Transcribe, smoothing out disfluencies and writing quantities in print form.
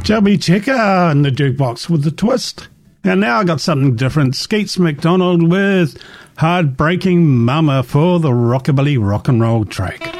Chubby Checker in the jukebox with the twist. And now I got something different. Skeets McDonald with Heartbreaking Mama for the Rockabilly Rock and Roll track.